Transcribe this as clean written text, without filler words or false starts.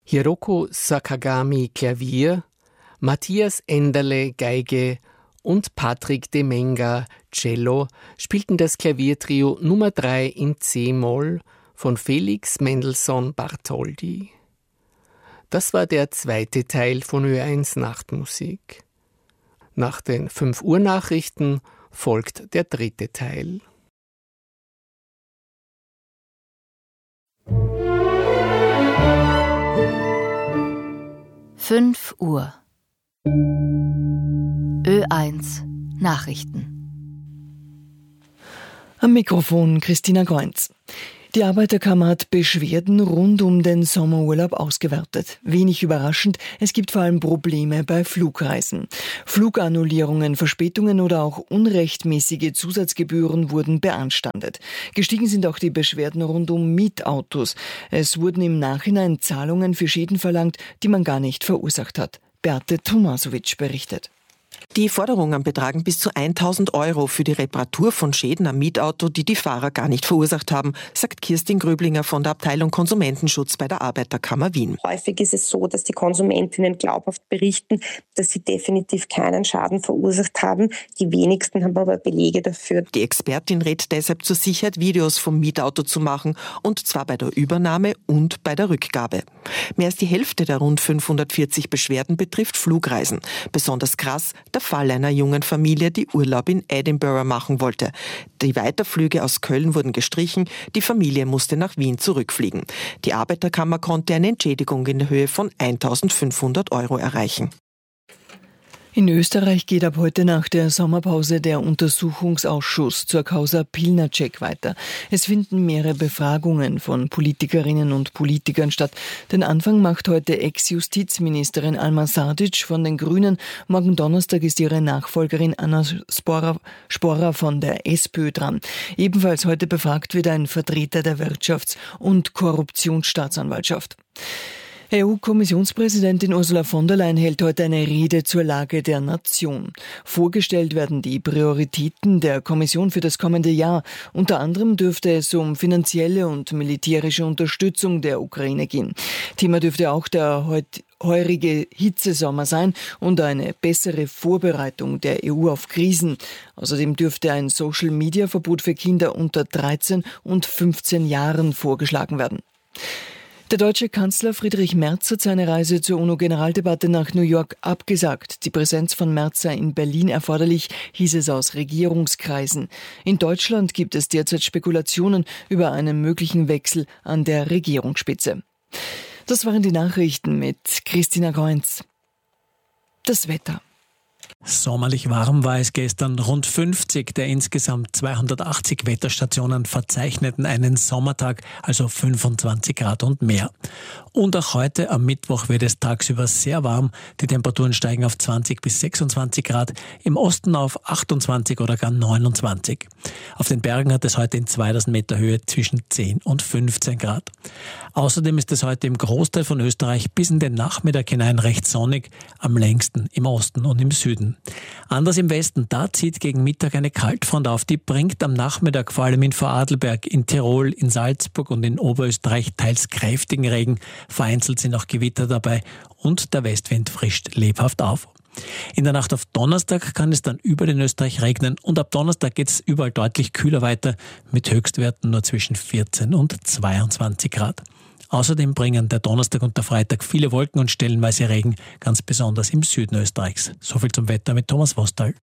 Hiroko Sakagami Klavier, Matthias Enderle Geige und Patrick Demenga Cello spielten das Klaviertrio Nummer 3 in C-Moll von Felix Mendelssohn Bartholdy. Das war der zweite Teil von Ö1 Nachtmusik. Nach den 5 Uhr Nachrichten folgt der dritte Teil. Fünf Uhr. Ö1 Nachrichten. Am Mikrofon Christina Goenz. Die Arbeiterkammer hat Beschwerden rund um den Sommerurlaub ausgewertet. Wenig überraschend, es gibt vor allem Probleme bei Flugreisen. Flugannullierungen, Verspätungen oder auch unrechtmäßige Zusatzgebühren wurden beanstandet. Gestiegen sind auch die Beschwerden rund um Mietautos. Es wurden im Nachhinein Zahlungen für Schäden verlangt, die man gar nicht verursacht hat. Beate Tomasovic berichtet. Die Forderungen betragen bis zu 1.000 € für die Reparatur von Schäden am Mietauto, die die Fahrer gar nicht verursacht haben, sagt Kirstin Gröblinger von der Abteilung Konsumentenschutz bei der Arbeiterkammer Wien. Häufig ist es so, dass die Konsumentinnen glaubhaft berichten, dass sie definitiv keinen Schaden verursacht haben. Die wenigsten haben aber Belege dafür. Die Expertin rät deshalb zur Sicherheit, Videos vom Mietauto zu machen, und zwar bei der Übernahme und bei der Rückgabe. Mehr als die Hälfte der rund 540 Beschwerden betrifft Flugreisen. Besonders krass der Fall einer jungen Familie, die Urlaub in Edinburgh machen wollte. Die Weiterflüge aus Köln wurden gestrichen, die Familie musste nach Wien zurückfliegen. Die Arbeiterkammer konnte eine Entschädigung in der Höhe von 1.500 € erreichen. In Österreich geht ab heute nach der Sommerpause der Untersuchungsausschuss zur Causa Pilnacek weiter. Es finden mehrere Befragungen von Politikerinnen und Politikern statt. Den Anfang macht heute Ex-Justizministerin Alma Sadic von den Grünen. Morgen Donnerstag ist ihre Nachfolgerin Anna Sporra von der SPÖ dran. Ebenfalls heute befragt wird ein Vertreter der Wirtschafts- und Korruptionsstaatsanwaltschaft. EU-Kommissionspräsidentin Ursula von der Leyen hält heute eine Rede zur Lage der Nation. Vorgestellt werden die Prioritäten der Kommission für das kommende Jahr. Unter anderem dürfte es um finanzielle und militärische Unterstützung der Ukraine gehen. Thema dürfte auch der heurige Hitzesommer sein und eine bessere Vorbereitung der EU auf Krisen. Außerdem dürfte ein Social-Media-Verbot für Kinder unter 13 und 15 Jahren vorgeschlagen werden. Der deutsche Kanzler Friedrich Merz hat seine Reise zur UNO-Generaldebatte nach New York abgesagt. Die Präsenz von Merz sei in Berlin erforderlich, hieß es aus Regierungskreisen. In Deutschland gibt es derzeit Spekulationen über einen möglichen Wechsel an der Regierungsspitze. Das waren die Nachrichten mit Christina Goenz. Das Wetter. Sommerlich warm war es gestern. Rund 50 der insgesamt 280 Wetterstationen verzeichneten einen Sommertag, also 25 Grad und mehr. Und auch heute am Mittwoch wird es tagsüber sehr warm. Die Temperaturen steigen auf 20 bis 26 Grad, im Osten auf 28 oder gar 29. Auf den Bergen hat es heute in 2000 Meter Höhe zwischen 10 und 15 Grad. Außerdem ist es heute im Großteil von Österreich bis in den Nachmittag hinein recht sonnig, am längsten im Osten und im Süden. Anders im Westen, da zieht gegen Mittag eine Kaltfront auf, die bringt am Nachmittag vor allem in Vorarlberg, in Tirol, in Salzburg und in Oberösterreich teils kräftigen Regen. Vereinzelt sind auch Gewitter dabei und der Westwind frischt lebhaft auf. In der Nacht auf Donnerstag kann es dann über den Österreich regnen und ab Donnerstag geht es überall deutlich kühler weiter mit Höchstwerten nur zwischen 14 und 22 Grad. Außerdem bringen der Donnerstag und der Freitag viele Wolken und stellenweise Regen, ganz besonders im Süden Österreichs. Soviel zum Wetter mit Thomas Vostal.